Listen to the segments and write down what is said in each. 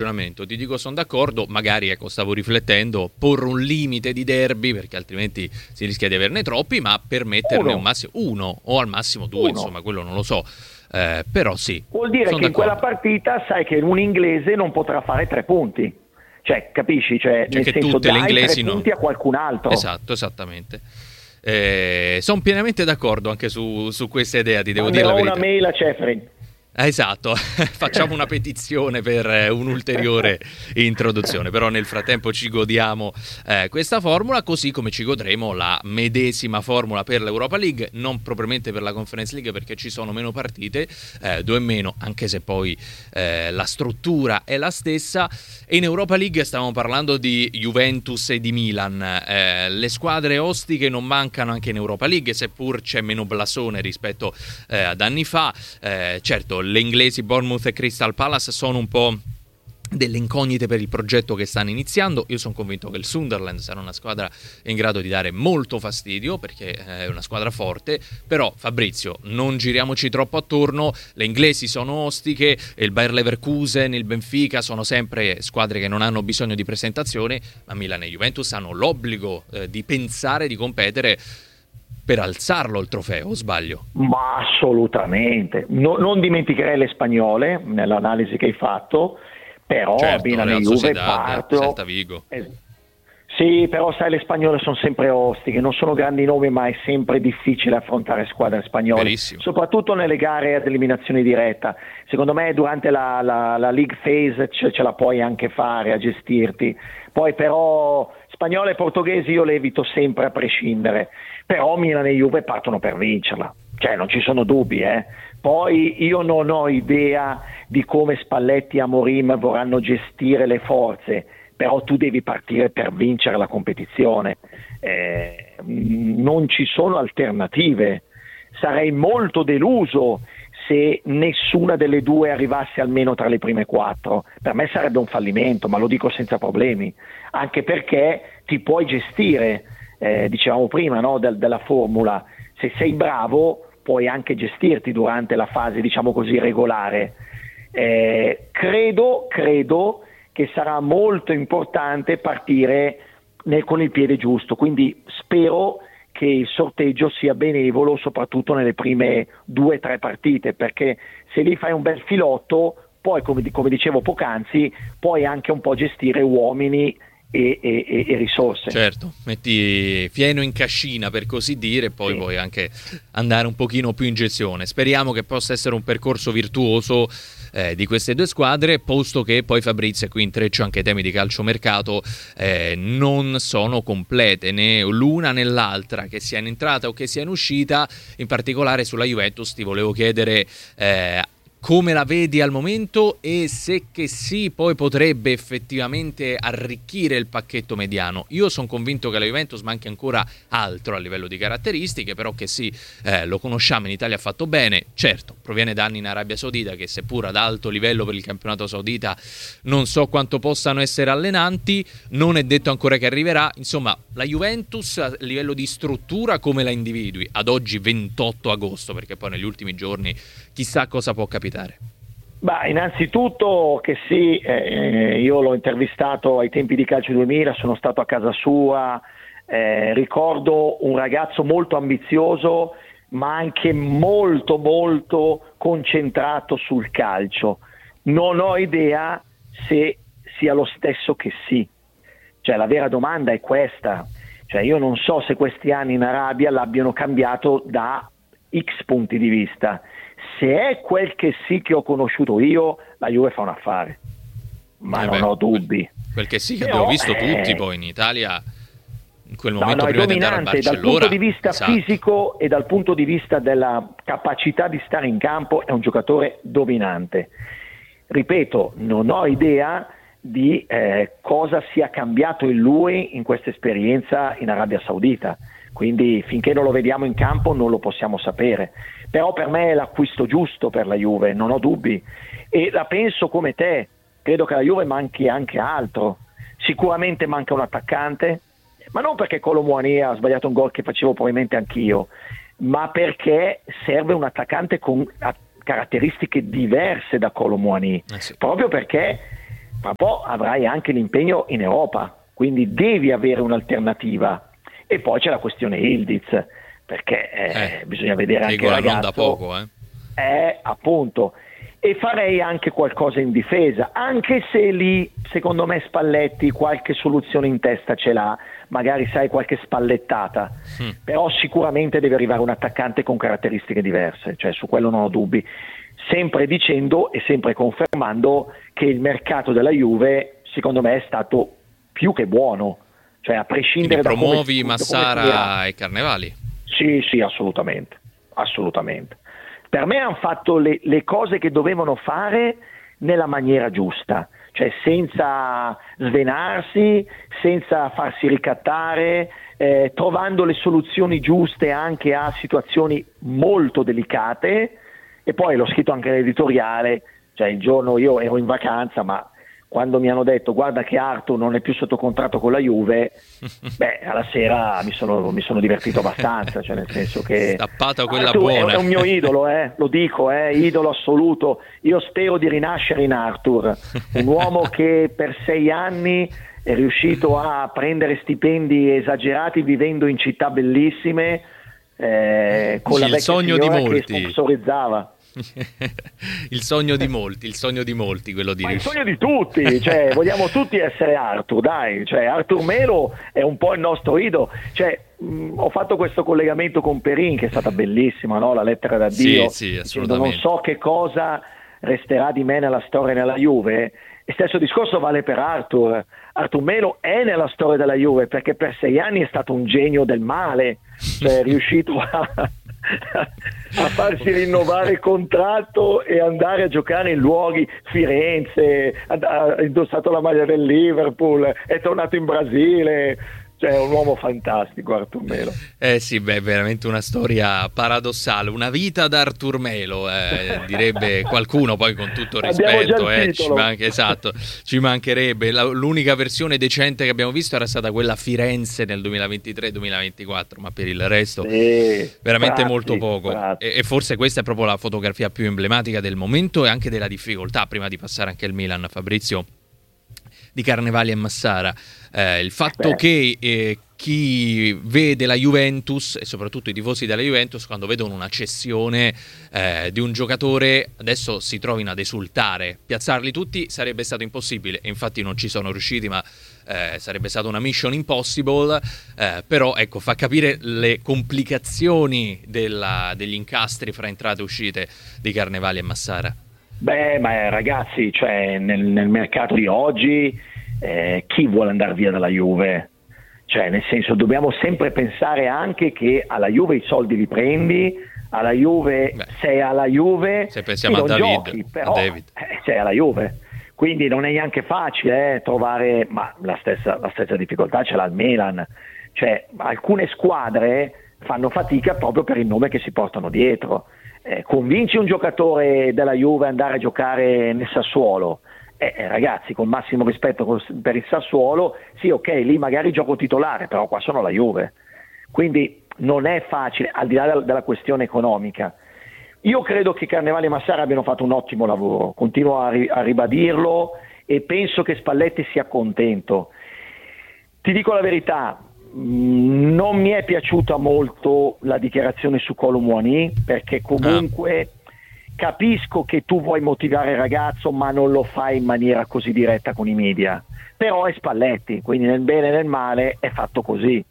ragionamento, ti dico sono d'accordo, magari stavo riflettendo, porre un limite di derby perché altrimenti si rischia di averne troppi, ma permetterne un massimo uno o al massimo due, insomma quello non lo so, però sì. Vuol dire che in quella partita sai che un inglese non potrà fare 3 punti, cioè capisci? Cioè nel che senso tutte le dai inglesi 3 punti a qualcun altro. Esatto, esattamente. Sono pienamente d'accordo anche su questa idea, ti devo dire la verità. Una mail a Ceferin. Esatto, facciamo una petizione per un'ulteriore introduzione, però nel frattempo ci godiamo questa formula, così come ci godremo la medesima formula per l'Europa League, non propriamente per la Conference League perché ci sono meno partite, 2 meno, anche se poi la struttura è la stessa. E in Europa League stiamo parlando di Juventus e di Milan, le squadre ostiche non mancano anche in Europa League, seppur c'è meno blasone rispetto ad anni fa. Certo, le inglesi Bournemouth e Crystal Palace sono un po' delle incognite per il progetto che stanno iniziando. Io sono convinto che il Sunderland sarà una squadra in grado di dare molto fastidio perché è una squadra forte, però Fabrizio, non giriamoci troppo attorno, le inglesi sono ostiche, il Bayer Leverkusen, il Benfica sono sempre squadre che non hanno bisogno di presentazione, ma Milan e Juventus hanno l'obbligo di pensare di competere per alzarlo il trofeo, o sbaglio? Ma assolutamente, non dimenticherei le spagnole nell'analisi che hai fatto, però Milan e Juve partono. Celta Vigo. Sì, però sai, le spagnole sono sempre ostiche, non sono grandi nomi, ma è sempre difficile affrontare squadre spagnole. Verissimo. Soprattutto nelle gare ad eliminazione diretta. Secondo me durante la league phase ce la puoi anche fare a gestirti. Poi però spagnole e portoghesi io le evito sempre a prescindere, però Milan e Juve partono per vincerla, cioè non ci sono dubbi. Poi io non ho idea di come Spalletti e Amorim vorranno gestire le forze, però tu devi partire per vincere la competizione, non ci sono alternative. Sarei molto deluso se nessuna delle due arrivasse almeno tra le prime 4. Per me sarebbe un fallimento, ma lo dico senza problemi, anche perché ti puoi gestire, dicevamo prima, no, della formula, se sei bravo puoi anche gestirti durante la fase, diciamo così, regolare. Credo che sarà molto importante partire con il piede giusto, quindi spero che il sorteggio sia benevolo soprattutto nelle prime 2-3 partite, perché se lì fai un bel filotto poi come dicevo poc'anzi puoi anche un po' gestire uomini e risorse. Certo, metti fieno in cascina per così dire e poi puoi anche andare un pochino più in gestione. Speriamo che possa essere un percorso virtuoso di queste due squadre, posto che poi Fabrizio, e qui intreccio anche i temi di calciomercato, non sono complete né l'una né l'altra, che sia in entrata o che sia in uscita. In particolare sulla Juventus ti volevo chiedere come la vedi al momento e se che sì poi potrebbe effettivamente arricchire il pacchetto mediano. Io sono convinto che la Juventus manchi ancora altro a livello di caratteristiche, però che sì, lo conosciamo, in Italia ha fatto bene, certo proviene da anni in Arabia Saudita che seppur ad alto livello per il campionato saudita non so quanto possano essere allenanti, non è detto ancora che arriverà. Insomma, la Juventus a livello di struttura come la individui ad oggi 28 agosto, perché poi negli ultimi giorni chissà cosa può capitare. Innanzitutto che sì, io l'ho intervistato ai tempi di Calcio 2000, sono stato a casa sua, ricordo un ragazzo molto ambizioso ma anche molto molto concentrato sul calcio. Non ho idea se sia lo stesso che sì, cioè la vera domanda è questa, cioè io non so se questi anni in Arabia l'abbiano cambiato da X punti di vista. Se è quel che sì che ho conosciuto io, la Juve fa un affare, ma non ho dubbi. Quel che sì che abbiamo visto tutti poi in Italia in quel momento prima di andare a Barcellona. Dal punto di vista fisico e dal punto di vista della capacità di stare in campo è un giocatore dominante. Ripeto, non ho idea di cosa sia cambiato in lui in questa esperienza in Arabia Saudita, quindi finché non lo vediamo in campo non lo possiamo sapere, però per me è l'acquisto giusto per la Juve, non ho dubbi, e la penso come te, credo che la Juve manchi anche altro, sicuramente manca un attaccante, ma non perché Kolo Muani ha sbagliato un gol che facevo probabilmente anch'io, ma perché serve un attaccante con caratteristiche diverse da Kolo Muani, proprio perché ma poi avrai anche l'impegno in Europa, quindi devi avere un'alternativa. E poi c'è la questione Ildiz, perché bisogna vedere anche il ragazzo. Non da poco, appunto. E farei anche qualcosa in difesa, anche se lì secondo me Spalletti qualche soluzione in testa ce l'ha, magari sai qualche spallettata, però sicuramente deve arrivare un attaccante con caratteristiche diverse, cioè su quello non ho dubbi, sempre dicendo e sempre confermando che il mercato della Juve secondo me è stato più che buono, cioè a prescindere quindi da come promuovi Massara e Carnevali. Sì, assolutamente. Per me hanno fatto le cose che dovevano fare nella maniera giusta, cioè senza svenarsi, senza farsi ricattare, trovando le soluzioni giuste anche a situazioni molto delicate. E poi l'ho scritto anche nell'editoriale, cioè il giorno io ero in vacanza, ma quando mi hanno detto guarda che Arthur non è più sotto contratto con la Juve, alla sera mi sono divertito abbastanza, cioè nel senso che stappato quella Arthur buona. È un mio idolo, lo dico, idolo assoluto. Io spero di rinascere in Arthur, un uomo che per 6 anni è riuscito a prendere stipendi esagerati vivendo in città bellissime, con la vecchia sogno di signora molti. che sponsorizzava. il sogno di molti, quello di il sogno di tutti, cioè vogliamo tutti essere Arthur, dai, cioè Arthur Melo è un po' il nostro idolo, cioè ho fatto questo collegamento con Perin che è stata bellissima, no? La lettera d'addio, sì, dicendo assolutamente. non so che cosa resterà di me nella storia nella Juve. E stesso discorso vale per Arthur Melo è nella storia della Juve perché per 6 anni è stato un genio del male, cioè è riuscito a farsi rinnovare il contratto e andare a giocare in luoghi, Firenze, ha indossato la maglia del Liverpool, è tornato in Brasile, cioè è un uomo fantastico Arthur Melo. Sì, veramente una storia paradossale, una vita da Arthur Melo, direbbe qualcuno, poi con tutto il rispetto, ci mancherebbe. L'unica versione decente che abbiamo visto era stata quella a Firenze nel 2023-2024, ma per il resto veramente molto poco. E forse questa è proprio la fotografia più emblematica del momento e anche della difficoltà, prima di passare anche al Milan, Fabrizio, di Carnevali e Massara. Il fatto che chi vede la Juventus e soprattutto i tifosi della Juventus quando vedono una cessione di un giocatore adesso si trovino ad esultare. Piazzarli tutti sarebbe stato impossibile e infatti non ci sono riusciti, ma sarebbe stata una mission impossible, però ecco, fa capire le complicazioni degli incastri fra entrate e uscite di Carnevali e Massara. Ma ragazzi, cioè nel mercato di oggi chi vuole andare via dalla Juve? Cioè nel senso dobbiamo sempre pensare anche che alla Juve i soldi li prendi, alla Juve sei alla Juve, se pensiamo a David, giochi, però sei alla Juve, quindi non è neanche facile trovare, ma la stessa difficoltà ce l'ha il Milan, cioè alcune squadre fanno fatica proprio per il nome che si portano dietro. Convinci un giocatore della Juve ad andare a giocare nel Sassuolo, ragazzi, con massimo rispetto per il Sassuolo, sì, ok, lì magari gioco titolare, però qua sono la Juve, quindi non è facile, al di là della questione economica. Io credo che Carnevali e Massara abbiano fatto un ottimo lavoro, continuo a ribadirlo e penso che Spalletti sia contento. Ti dico la verità, non mi è piaciuta molto la dichiarazione su Kolo Muani, perché comunque capisco che tu vuoi motivare il ragazzo ma non lo fai in maniera così diretta con i media, però è Spalletti, quindi nel bene e nel male è fatto così.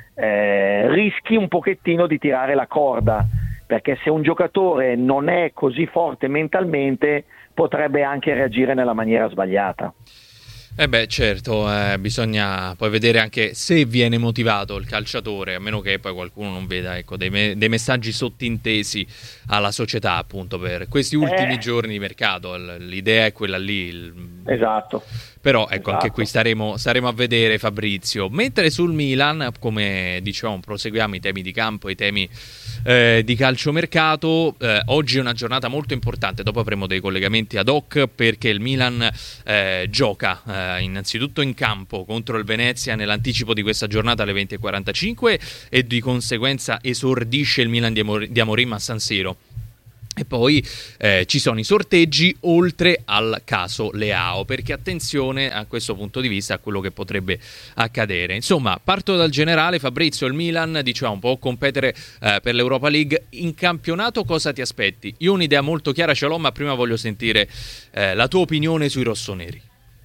Rischi un pochettino di tirare la corda, perché se un giocatore non è così forte mentalmente potrebbe anche reagire nella maniera sbagliata. Certo, bisogna poi vedere anche se viene motivato il calciatore, a meno che poi qualcuno non veda dei messaggi sottintesi alla società, appunto, per questi ultimi giorni di mercato. L'idea è quella lì. Esatto. Però ecco, anche qui staremo a vedere, Fabrizio. Mentre sul Milan, come dicevamo, proseguiamo i temi di campo, i temi di calciomercato. Oggi è una giornata molto importante, dopo avremo dei collegamenti ad hoc perché il Milan gioca innanzitutto in campo contro il Venezia nell'anticipo di questa giornata alle 20:45 e di conseguenza esordisce il Milan di Amorim a San Siro E poi ci sono i sorteggi oltre al caso Leao, perché attenzione a questo punto di vista a quello che potrebbe accadere. Insomma, parto dal generale. Fabrizio, il Milan diciamo può competere per l'Europa League. In campionato cosa ti aspetti? Io un'idea molto chiara ce l'ho, ma prima voglio sentire la tua opinione sui rossoneri.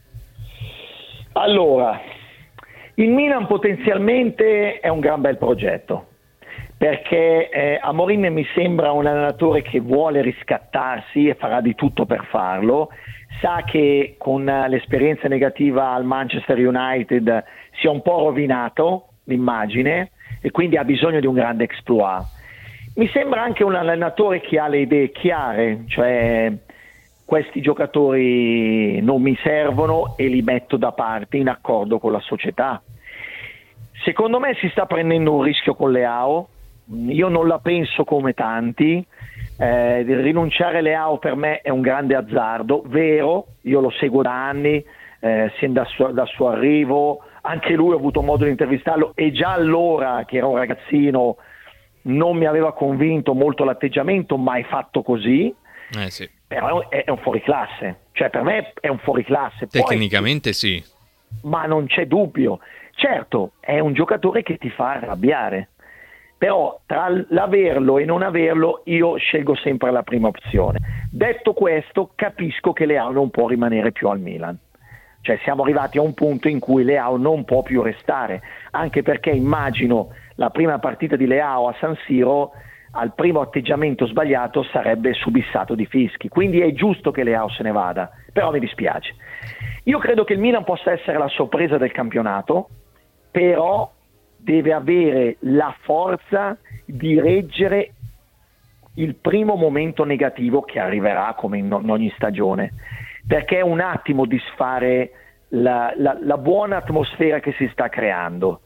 Allora, il Milan potenzialmente è un gran bel progetto, perché Amorim mi sembra un allenatore che vuole riscattarsi e farà di tutto per farlo. Sa che con l'esperienza negativa al Manchester United si è un po' rovinato l'immagine e quindi ha bisogno di un grande exploit. Mi sembra anche un allenatore che ha le idee chiare, cioè questi giocatori non mi servono e li metto da parte in accordo con la società. Secondo me si sta prendendo un rischio con Leao. Io non la penso come tanti, rinunciare a Leao per me è un grande azzardo, vero, io lo seguo da anni, sin dal suo arrivo, anche lui ho avuto modo di intervistarlo e già allora che era un ragazzino non mi aveva convinto molto l'atteggiamento, ma è fatto così, Sì. però è un fuoriclasse, cioè per me è un fuoriclasse. Tecnicamente sì. Ma non c'è dubbio, certo è un giocatore che ti fa arrabbiare. Però tra l'averlo e non averlo io scelgo sempre la prima opzione. Detto questo, capisco che Leao non può rimanere più al Milan, cioè siamo arrivati a un punto in cui Leao non può più restare, anche perché immagino la prima partita di Leao a San Siro, al primo atteggiamento sbagliato sarebbe subissato di fischi, quindi è giusto che Leao se ne vada, però mi dispiace. Io credo che il Milan possa essere la sorpresa del campionato, però deve avere la forza di reggere il primo momento negativo che arriverà come in ogni stagione, perché è un attimo disfare la buona atmosfera che si sta creando.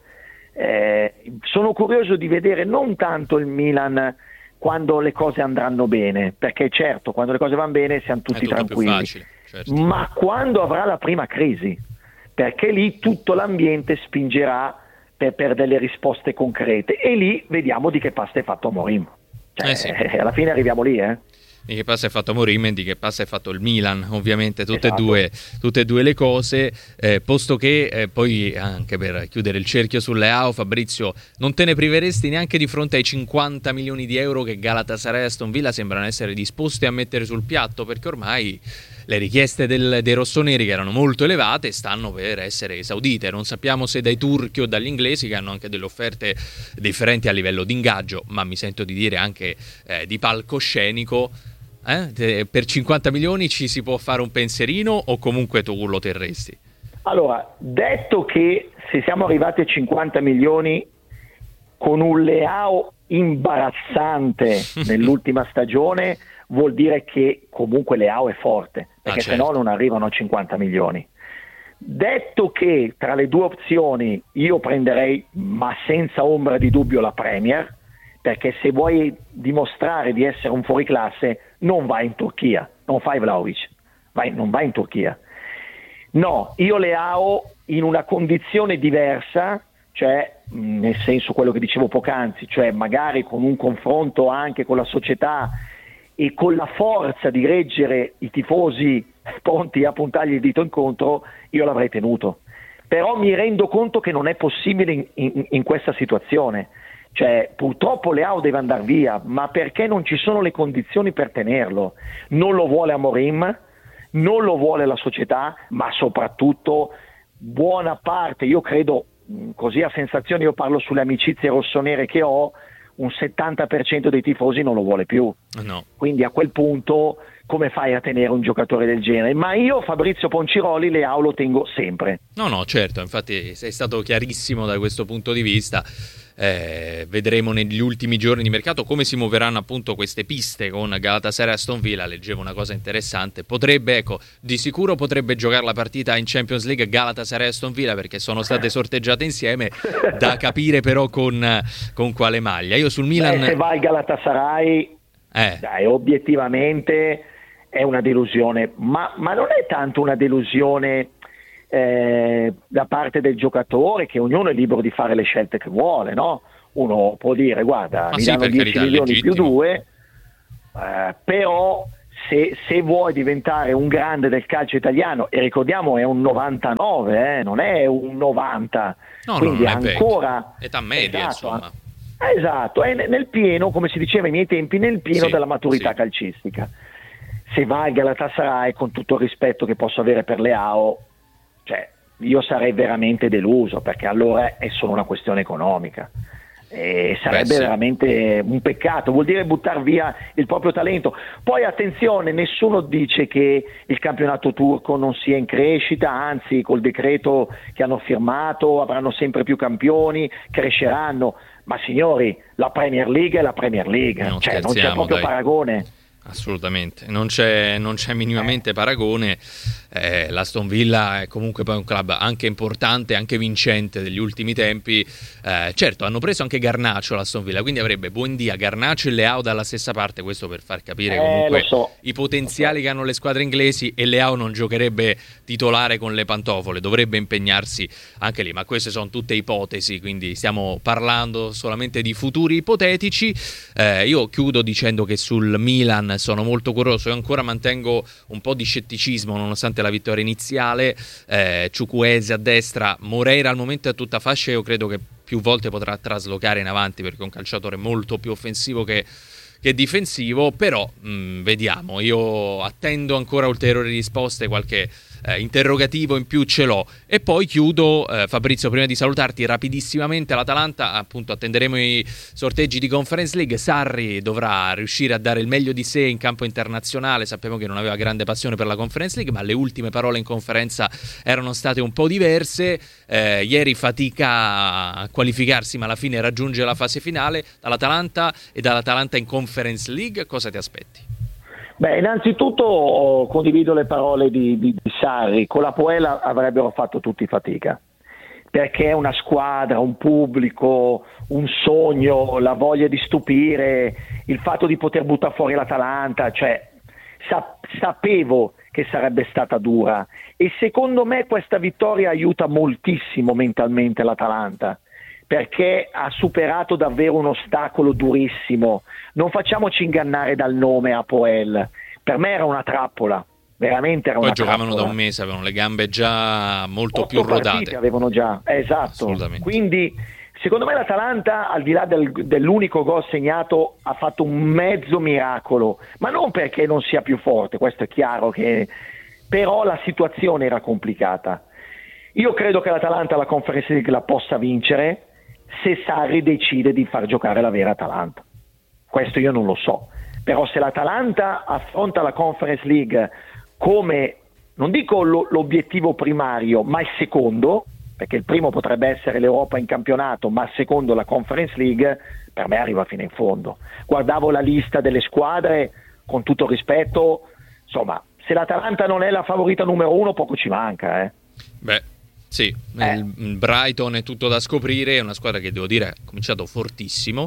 Sono curioso di vedere non tanto il Milan quando le cose andranno bene, perché certo quando le cose vanno bene siamo tutti tranquilli, più facile, certo. Ma quando avrà la prima crisi, perché lì tutto l'ambiente spingerà per delle risposte concrete e lì vediamo di che pasta è fatto Amorim, cioè, sì. Alla fine arriviamo lì, Di che passa è fatto Amorim e di che passa è fatto il Milan, ovviamente tutte esatto. e due le cose, posto che poi anche per chiudere il cerchio sul Leao, Fabrizio, non te ne priveresti neanche di fronte ai 50 milioni di euro che Galatasaray e Aston Villa sembrano essere disposti a mettere sul piatto, perché ormai le richieste dei rossoneri, che erano molto elevate, stanno per essere esaudite. Non sappiamo se dai turchi o dagli inglesi, che hanno anche delle offerte differenti a livello di ingaggio, ma mi sento di dire anche di palcoscenico. Per 50 milioni ci si può fare un pensierino o comunque tu lo terresti? Allora, detto che se siamo arrivati a 50 milioni con un Leao imbarazzante nell'ultima stagione, vuol dire che comunque Leao è forte, perché se no non arrivano a 50 milioni. Detto che tra le due opzioni io prenderei, ma senza ombra di dubbio, la Premier, perché se vuoi dimostrare di essere un fuoriclasse non vai in Turchia, non fai Vlahovic, non vai in Turchia. No, io Leao in una condizione diversa, cioè nel senso quello che dicevo poc'anzi, cioè magari con un confronto anche con la società e con la forza di reggere i tifosi pronti a puntargli il dito in contro, io l'avrei tenuto. Però mi rendo conto che non è possibile in questa situazione. Cioè, purtroppo Leao deve andare via, ma perché non ci sono le condizioni per tenerlo? Non lo vuole Amorim, non lo vuole la società, ma soprattutto buona parte, io credo, così a sensazione, io parlo sulle amicizie rossonere che ho, un 70% dei tifosi non lo vuole più. No. Quindi a quel punto come fai a tenere un giocatore del genere? Ma io, Fabrizio Ponciroli, Leao lo tengo sempre. No, certo, infatti sei stato chiarissimo da questo punto di vista. Vedremo negli ultimi giorni di mercato come si muoveranno appunto queste piste con Galatasaray e Aston Villa. Leggevo una cosa interessante, di sicuro potrebbe giocare la partita in Champions League Galatasaray e Aston Villa, perché sono state sorteggiate insieme, da capire però con quale maglia. Io sul Milan, se va al Galatasaray dai, obiettivamente è una delusione, ma non è tanto una delusione da parte del giocatore, che ognuno è libero di fare le scelte che vuole, no? Uno può dire guarda, mi danno 10 milioni più 2, però se vuoi diventare un grande del calcio italiano, e ricordiamo è un 99, non è un 90, no, quindi non è ancora età media, esatto, insomma. Esatto, è nel pieno, come si diceva ai miei tempi, nel pieno Sì, della maturità sì. calcistica. Se vai al Galatasaray, con tutto il rispetto che posso avere per Leao, cioè io sarei veramente deluso, perché allora è solo una questione economica. E sarebbe veramente un peccato, vuol dire buttare via il proprio talento. Poi attenzione, nessuno dice che il campionato turco non sia in crescita, anzi col decreto che hanno firmato avranno sempre più campioni, cresceranno, ma signori, la Premier League è la Premier League, non c'è proprio paragone. Assolutamente, non c'è minimamente paragone. L'Aston Villa è comunque poi un club anche importante, anche vincente degli ultimi tempi. Certo, hanno preso anche Garnacho l'Aston Villa, quindi avrebbe Buendia, Garnacho e Leao dalla stessa parte, questo per far capire comunque i potenziali che hanno le squadre inglesi, e Leao non giocherebbe titolare con le pantofole, dovrebbe impegnarsi anche lì, ma queste sono tutte ipotesi, quindi stiamo parlando solamente di futuri ipotetici. Io chiudo dicendo che sul Milan sono molto curioso, io ancora mantengo un po' di scetticismo nonostante la vittoria iniziale. Chukwueze a destra, Moreira al momento è tutta fascia, io credo che più volte potrà traslocare in avanti perché è un calciatore molto più offensivo che difensivo, però vediamo, io attendo ancora ulteriori risposte, qualche interrogativo in più ce l'ho. E poi chiudo, Fabrizio, prima di salutarti rapidissimamente, l'Atalanta, appunto attenderemo i sorteggi di Conference League. Sarri dovrà riuscire a dare il meglio di sé in campo internazionale, sappiamo che non aveva grande passione per la Conference League, ma le ultime parole in conferenza erano state un po' diverse. Ieri fatica a qualificarsi, ma alla fine raggiunge la fase finale dall'Atalanta, e dall'Atalanta in Conference League cosa ti aspetti? Beh, innanzitutto condivido le parole di Sarri. Con la Poel avrebbero fatto tutti fatica, perché è una squadra, un pubblico, un sogno, la voglia di stupire, il fatto di poter buttare fuori l'Atalanta, cioè sapevo che sarebbe stata dura, e secondo me questa vittoria aiuta moltissimo mentalmente l'Atalanta, perché ha superato davvero un ostacolo durissimo. Non facciamoci ingannare dal nome Apoel, per me era una trappola, veramente era una trappola. Poi giocavano da un mese, avevano le gambe già molto 8 più rodate. Avevano già, esatto. Quindi secondo me l'Atalanta, al di là dell'unico gol segnato, ha fatto un mezzo miracolo, ma non perché non sia più forte, questo è chiaro, che però la situazione era complicata. Io credo che l'Atalanta la Conference League la possa vincere se Sarri decide di far giocare la vera Atalanta. Questo io non lo so, però se l'Atalanta affronta la Conference League come, non dico l'obiettivo primario, ma il secondo, perché il primo potrebbe essere l'Europa in campionato, ma il secondo la Conference League, per me arriva fino in fondo. Guardavo la lista delle squadre, con tutto rispetto, insomma, se l'Atalanta non è la favorita numero uno, poco ci manca. Beh, sì, il Brighton è tutto da scoprire, è una squadra che devo dire ha cominciato fortissimo,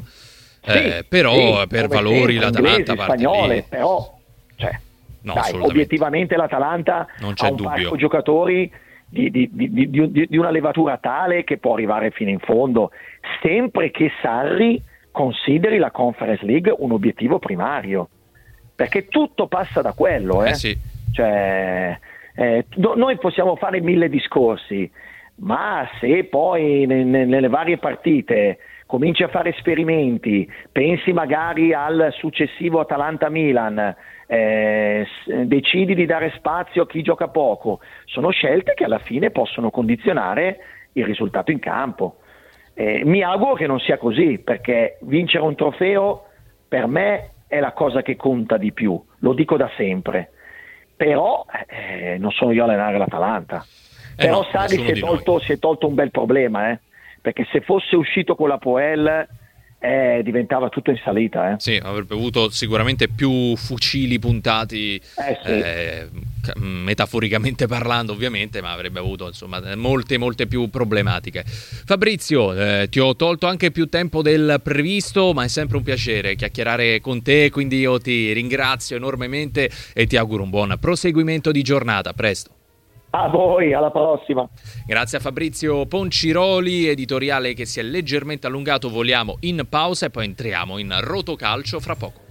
però per valori l'Atalanta parte spagnole, lì. Però, cioè, no, dai, obiettivamente l'Atalanta non c'è ha un dubbio. parco giocatori di una levatura tale che può arrivare fino in fondo, sempre che Sarri consideri la Conference League un obiettivo primario, perché tutto passa da quello. Sì. Cioè, noi possiamo fare 1000 discorsi, ma se poi nelle varie partite cominci a fare esperimenti, pensi magari al successivo Atalanta-Milan, decidi di dare spazio a chi gioca poco, sono scelte che alla fine possono condizionare il risultato in campo. Mi auguro che non sia così, perché vincere un trofeo per me è la cosa che conta di più, lo dico da sempre. Però non sono io a allenare l'Atalanta. Però no, Sarri si è tolto un bel problema, perché se fosse uscito con la Poel diventava tutto in salita. Sì, avrebbe avuto sicuramente più fucili puntati, metaforicamente parlando ovviamente, ma avrebbe avuto insomma molte più problematiche. Fabrizio, ti ho tolto anche più tempo del previsto, ma è sempre un piacere chiacchierare con te, quindi io ti ringrazio enormemente e ti auguro un buon proseguimento di giornata. A presto. A voi, alla prossima. Grazie a Fabrizio Ponciroli, editoriale che si è leggermente allungato. Voliamo in pausa e poi entriamo in Rotocalcio fra poco.